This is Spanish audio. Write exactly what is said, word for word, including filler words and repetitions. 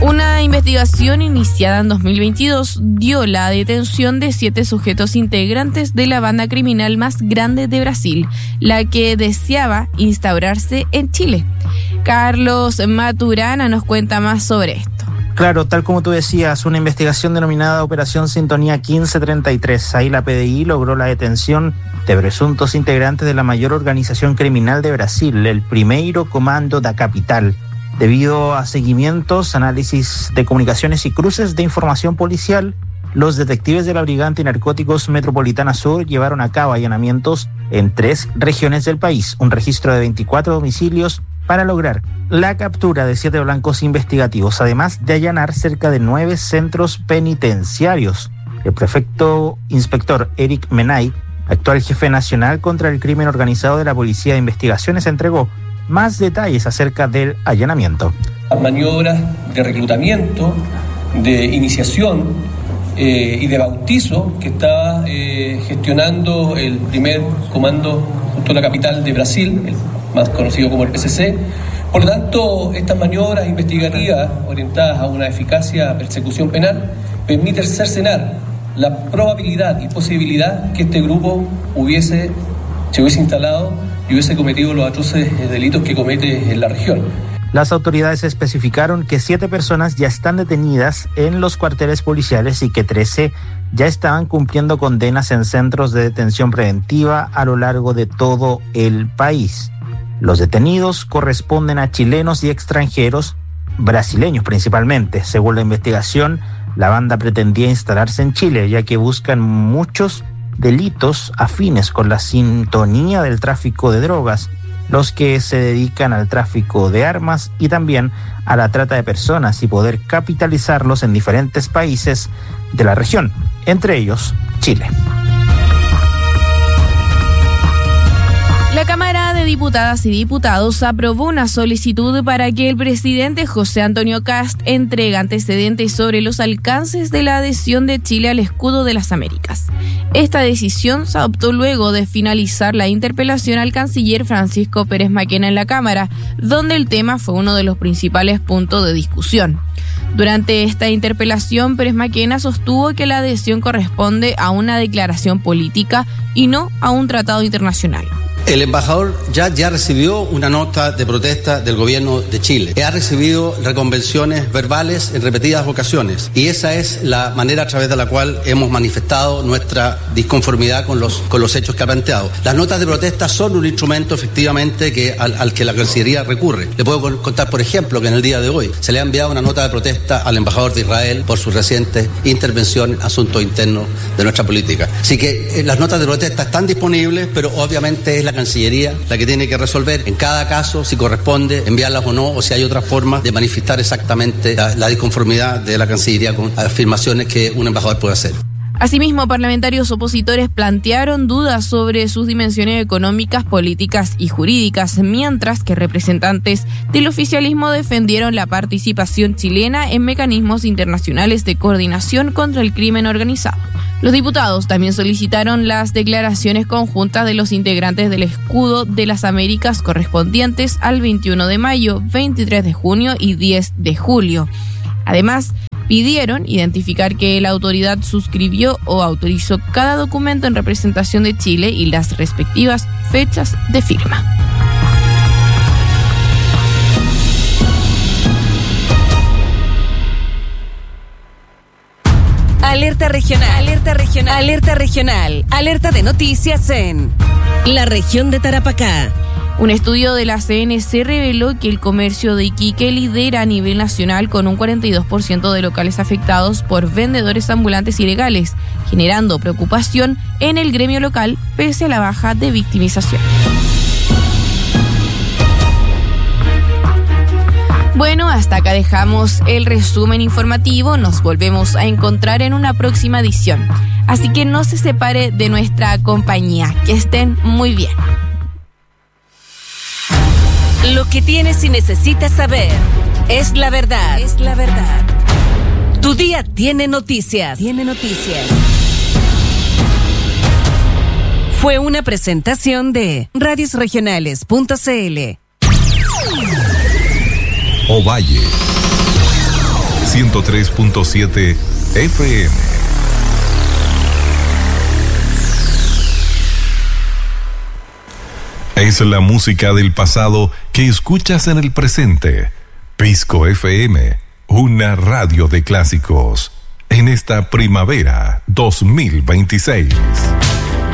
Una investigación iniciada en dos mil veintidós dio la detención de siete sujetos integrantes de la banda criminal más grande de Brasil, la que deseaba instaurarse en Chile. Carlos Maturana nos cuenta más sobre esto. Claro, tal como tú decías, una investigación denominada Operación Sintonía quince treinta y tres. Ahí la P D I logró la detención de presuntos integrantes de la mayor organización criminal de Brasil, el Primeiro Comando da Capital. Debido a seguimientos, análisis de comunicaciones y cruces de información policial, los detectives de la Brigada Antinarcóticos Metropolitana Sur llevaron a cabo allanamientos en tres regiones del país, un registro de veinticuatro domicilios para lograr la captura de siete blancos investigativos, además de allanar cerca de nueve centros penitenciarios. El prefecto inspector Eric Menay, actual jefe nacional contra el crimen organizado de la Policía de Investigaciones, entregó más detalles acerca del allanamiento. Las maniobras de reclutamiento, de iniciación eh, y de bautizo que estaba eh, gestionando el primer comando junto a la capital de Brasil, el más conocido como el P C C. Por lo tanto, estas maniobras investigativas orientadas a una eficacia persecución penal permiten cercenar la probabilidad y posibilidad que este grupo hubiese, se hubiese instalado y hubiese cometido los atroces delitos que comete en la región. Las autoridades especificaron que siete personas ya están detenidas en los cuarteles policiales y que trece ya estaban cumpliendo condenas en centros de detención preventiva a lo largo de todo el país. Los detenidos corresponden a chilenos y extranjeros, brasileños principalmente. Según la investigación, la banda pretendía instalarse en Chile, ya que buscan muchos delitos afines con la sintonía del tráfico de drogas, los que se dedican al tráfico de armas y también a la trata de personas y poder capitalizarlos en diferentes países de la región, entre ellos Chile. La Cámara de Diputadas y Diputados aprobó una solicitud para que el presidente José Antonio Kast entregue antecedentes sobre los alcances de la adhesión de Chile al Escudo de las Américas. Esta decisión se adoptó luego de finalizar la interpelación al canciller Francisco Pérez Maquena en la Cámara, donde el tema fue uno de los principales puntos de discusión. Durante esta interpelación, Pérez Maquena sostuvo que la adhesión corresponde a una declaración política y no a un tratado internacional. El embajador ya, ya recibió una nota de protesta del gobierno de Chile. Ha recibido reconvenciones verbales en repetidas ocasiones y esa es la manera a través de la cual hemos manifestado nuestra disconformidad con los, con los hechos que ha planteado. Las notas de protesta son un instrumento efectivamente que, al, al que la Cancillería recurre. Le puedo contar, por ejemplo, que en el día de hoy se le ha enviado una nota de protesta al embajador de Israel por su reciente intervención en asuntos internos de nuestra política. Así que eh, las notas de protesta están disponibles, pero obviamente es la Cancillería la que tiene que resolver en cada caso si corresponde enviarlas o no, o si hay otra forma de manifestar exactamente la, la disconformidad de la Cancillería con afirmaciones que un embajador puede hacer. Asimismo, parlamentarios opositores plantearon dudas sobre sus dimensiones económicas, políticas y jurídicas, mientras que representantes del oficialismo defendieron la participación chilena en mecanismos internacionales de coordinación contra el crimen organizado. Los diputados también solicitaron las declaraciones conjuntas de los integrantes del Escudo de las Américas correspondientes al veintiuno de mayo, veintitrés de junio y diez de julio. Además, pidieron identificar que la autoridad suscribió o autorizó cada documento en representación de Chile y las respectivas fechas de firma. Alerta regional, alerta regional, alerta regional, alerta de noticias en la región de Tarapacá. Un estudio de la C N C reveló que el comercio de Iquique lidera a nivel nacional con un cuarenta y dos por ciento de locales afectados por vendedores ambulantes ilegales, generando preocupación en el gremio local pese a la baja de victimización. Bueno, hasta acá dejamos el resumen informativo. Nos volvemos a encontrar en una próxima edición. Así que no se separe de nuestra compañía. Que estén muy bien. Lo que tienes y necesitas saber es la verdad. Es la verdad. Tu día tiene noticias. Tiene noticias. Fue una presentación de radios regionales punto c l. Ovalle, ciento tres punto siete F M. Es la música del pasado que escuchas en el presente. Pisco F M, una radio de clásicos. En esta primavera dos mil veintiséis.